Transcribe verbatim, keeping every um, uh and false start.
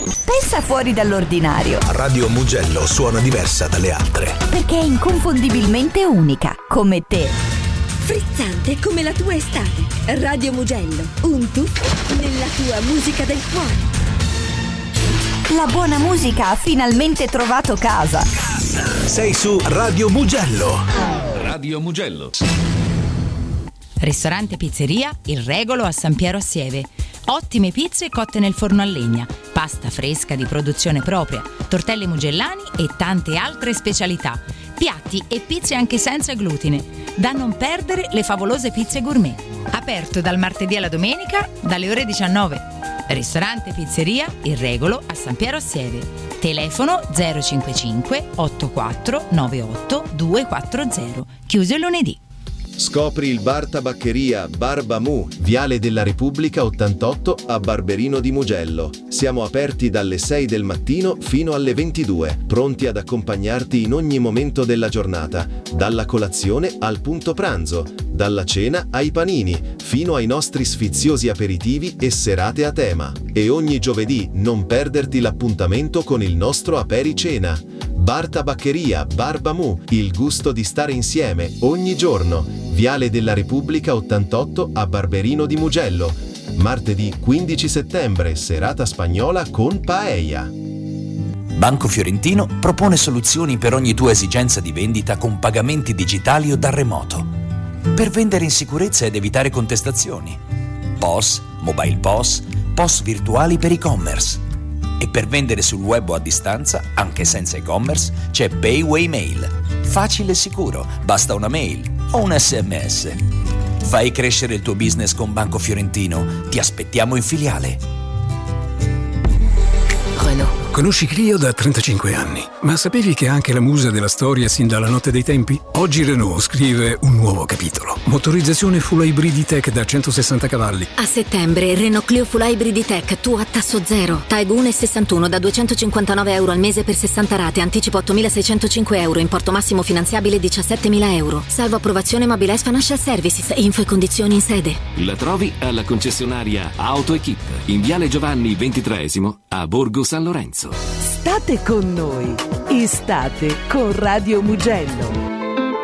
Pensa fuori dall'ordinario. Radio Mugello suona diversa dalle altre. Perché è inconfondibilmente unica, come te. Frizzante come la tua estate. Radio Mugello, un tuffo nella tua musica del cuore. La buona musica ha finalmente trovato casa. Sei su Radio Mugello. Radio Mugello. Ristorante Pizzeria Il Regolo a San Piero a Sieve. Ottime pizze cotte nel forno a legna, pasta fresca di produzione propria, tortelli mugellani e tante altre specialità. Piatti e pizze anche senza glutine. Da non perdere le favolose pizze gourmet. Aperto dal martedì alla domenica dalle ore diciannove. Ristorante Pizzeria Il Regolo a San Piero a Sieve. Telefono zero cinquantacinque ottantaquattro novantotto duecentoquaranta. Chiuso il lunedì. Scopri il bar tabaccheria Barba Mu, Viale della Repubblica ottantotto a Barberino di Mugello. Siamo aperti dalle sei del mattino fino alle ventidue, pronti ad accompagnarti in ogni momento della giornata, dalla colazione al punto pranzo, dalla cena ai panini, fino ai nostri sfiziosi aperitivi e serate a tema. E ogni giovedì non perderti l'appuntamento con il nostro apericena. Bar Tabaccheria Barba Mu, il gusto di stare insieme ogni giorno. Viale della Repubblica ottantotto a Barberino di Mugello. Martedì quindici settembre, serata spagnola con paella. Banco Fiorentino propone soluzioni per ogni tua esigenza di vendita con pagamenti digitali o da remoto. Per vendere in sicurezza ed evitare contestazioni. P O S, Mobile P O S, P O S virtuali per e-commerce. E per vendere sul web o a distanza, anche senza e-commerce, c'è Payway Mail. Facile e sicuro, basta una mail o un sms. Fai crescere il tuo business con Banco Fiorentino. Ti aspettiamo in filiale. Renault. Conosci Clio da trentacinque anni, ma sapevi che è anche la musa della storia sin dalla notte dei tempi? Oggi Renault scrive un nuovo capitolo. Motorizzazione full hybrid E-Tech da centosessanta cavalli. A settembre Renault Clio full hybrid E-Tech, tu a tasso zero. Tag uno e sessantuno da duecentocinquantanove euro al mese per sessanta rate, anticipo ottomilaseicentocinque euro, importo massimo finanziabile diciassettemila euro. Salvo approvazione Mobiles Financial Services, info e condizioni in sede. La trovi alla concessionaria AutoEquip in Viale Giovanni ventitreesimo a Borgo San Lorenzo. State con noi, estate con Radio Mugello.